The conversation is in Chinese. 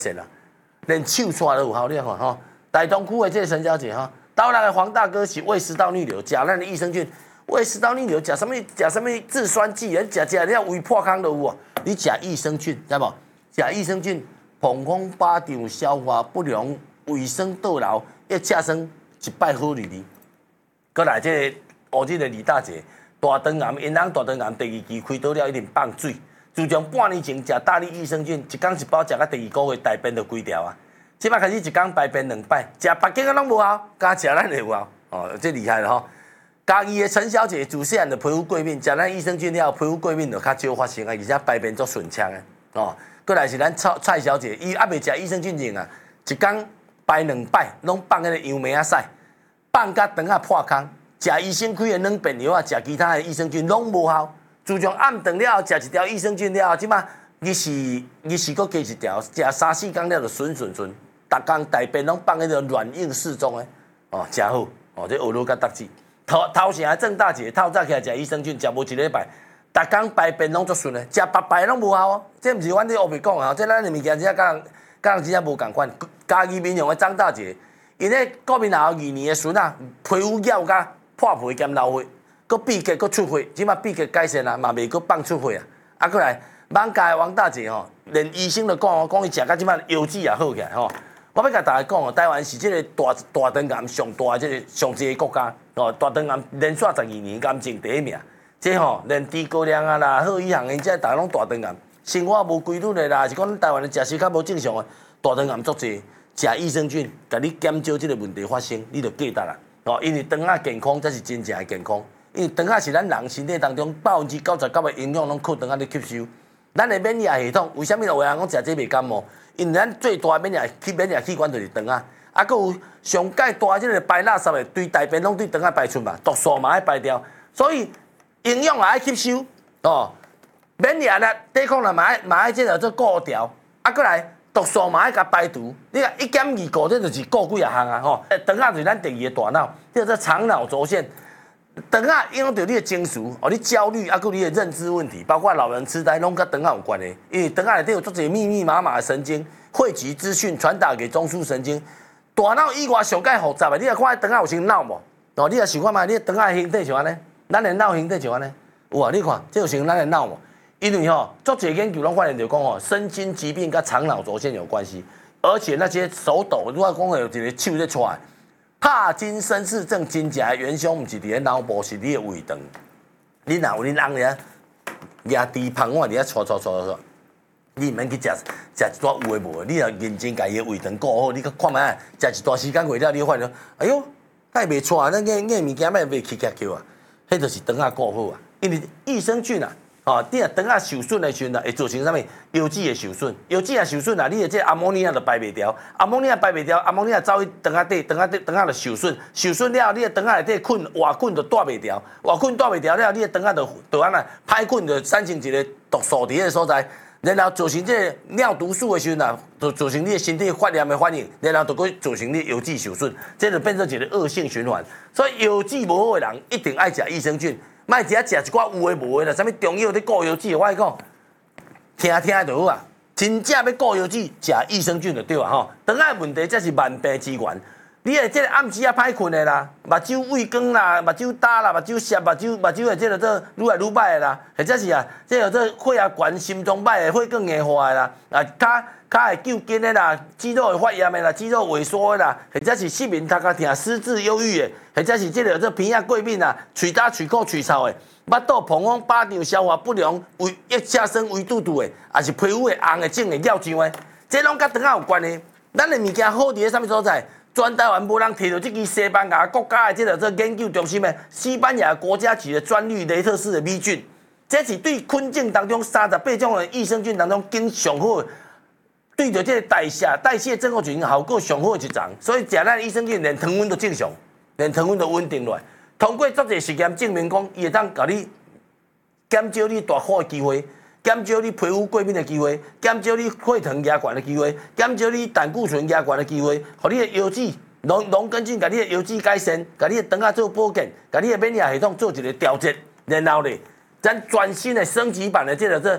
线啦，连手刷都有效，你看吼。大东区的这个陈小姐哈，刀来的黄大哥是胃食道逆流，食咱的益生菌，胃食道逆流食什么制酸剂，食你胃破空都有啊。你食益生菌，知无？食益生菌，膀胱巴掌消化不良，胃酸倒流，要食生一摆好日子。过来这个乌日的李大姐，大肠癌，因翁大肠癌第2期开刀了，一定放水。自从半年前食大力益生菌，一天一包，食到第2个月大便就规条啊。即摆开始一天排便2摆，食别间个拢无效，加食咱就有效。哦，这厉害了吼！嘉义的陈小姐自细汉就皮肤过敏，食咱益生菌了，皮肤过敏就较少发生啊，而且排便足顺畅的。哦，过来是咱蔡小姐，伊还未食益生菌前啊，一天排2摆，拢放迄个杨梅啊屎，放甲肠啊破空，食医生开的软便药啊，食其他的益生菌拢无效。自从暗顿了后，食一条益生菌了后，即摆日时搁加一条，食3、4天了就顺。逐工大便拢放迄个软硬适中的，哦，真好，哦，这学路甲得志。头前郑大姐透早起来食益生菌，食无1礼拜，逐工排便拢足顺的，食白白拢无效哦。这毋是阮咧后面讲啊，这咱的物件真正甲人真正无共款。嘉义民雄的张大姐，因咧国民老2年的孙啊，皮肤咬甲破皮兼流血。搁闭结搁出血，即马闭结改善啦，嘛袂搁放出血啊。啊，过来，网家的王大姐吼，连医生都讲讲伊食到即马腰子也好起来吼。我要甲大家讲哦，台湾是即个大肠癌上大即个上济个国家哦，大肠癌连续12年癌症第1名。即吼连低高粱啊啦、好医行的，即大家拢大肠癌，生活无规律的啦，是讲台湾的食食较无正常的，大肠癌足济，食益生菌，甲你减少即个问题发生，你就记得啦。哦，因为肠仔健康才是真正的健康。因为肠仔是咱人身体当中99%的营养拢靠肠仔咧吸收。咱的免疫系统为虾米有人讲食这袂感冒？因为咱最大的免疫器官就是肠仔，啊，搁有上介大即个排垃圾的，对大便拢对肠仔排出嘛，毒素嘛爱排掉，所以营养也爱吸收哦。免疫力抵抗力嘛爱即个做顾调，啊，搁来毒素嘛爱甲排除。你看1.2顾，这就是顾几啊项啊吼。肠仔就是咱第2个大脑，叫做肠脑轴线。肠仔影响到你的情绪，哦，你焦虑，啊，佮你的认知问题，包括老人痴呆，拢甲肠仔有关的。因为肠仔内底有足侪密麻的神经，汇集资讯传达给中枢神经。大脑以外上介复杂的，你若看肠仔有像脑无？哦，你若想看嘛，你肠仔的形体像安尼，咱的脑形体像安尼，有啊？你看，这就像咱的脑无？因为吼，足侪研究拢发现着讲吼，身心疾病跟肠脑轴线有关系，而且那些手抖，如果讲有一个手在出来。帕金森氏症真正的元凶，毋是伫咧脑部，是你的胃肠。你若有恁翁咧，压低胖碗伫咧搓，你毋免去食一撮有诶无诶，你若认真家己的胃肠顾好，你去看卖，食一段时间过了，你发现，哎哟，太袂错啊！咱物件卖袂起叫啊，迄就是肠仔顾好啊，因为益生菌啊。哦，你若肠仔受损的时阵啊，会造成啥物？腰子会受损，腰子也受损啊，你的这阿莫尼亚就排袂掉，阿莫尼亚走去肠仔底，肠仔就受损，受损了，你的肠仔内底活菌就带袂掉，活菌带袂掉了，你的肠仔就安那歹菌就产生一个毒素伫个所在，然后造成这尿毒素的时阵啊，就造成你的身体发炎的反应，然后就会造成你腰子受损，这就变成一个恶性循环。所以腰子无好的人一定爱食益生菌。莫只食一寡有诶无诶啦，啥物中药咧顾腰子，我讲听就好啊。真正要顾腰子，食益生菌就对啊吼。肠仔问题才是万病之源。你诶，即个暗时啊歹困诶啦，目睭畏光啦，目睭焦啦，目睭涩，目睭诶，即个做愈来愈歹诶啦，或者是啊，即个做血压悬、心脏歹诶，血管硬化诶啦，啊骹会揪筋诶啦，肌肉会发炎诶啦，肌肉萎缩诶啦，或者是失眠、头壳痛、失智、忧郁诶，或者是即个做鼻仔过敏啊，喙焦、喙苦、喙臭诶，腹肚、膀胱、巴掌消化不良、胃液下生、胃肚肚诶，也是皮肤诶红诶、肿诶、尿浆诶，这拢甲肠仔有关系。咱诶物件好伫咧啥物所在？全台湾无人摕到这支西班牙国家的这个做研究中心的西班牙国家级的专利雷特氏的米菌，这是对菌种当中38种的益生菌当中经上好的，对着这个代谢症候群效果上好的一种，所以食咱益生菌连糖分都正常，连糖分都稳定落来。通过足侪实验证明讲，伊会当甲你减少你大火的机会。减少你皮肤过敏的机会，减少你血糖压悬的机会，减少你胆固醇压悬的机会，互你的腰子拢根据甲你的腰子改善，甲你的肠仔做保健，甲你的免疫系统做一个调节，然后咧，咱全新的升级版的这个